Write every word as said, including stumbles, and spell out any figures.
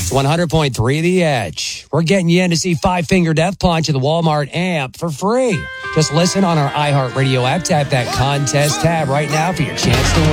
It's one hundred point three The Edge. We're getting you in to see Five Finger Death Punch at the Walmart Amp for free. Just listen on our iHeartRadio app. Tap that contest tab right now for your chance to win.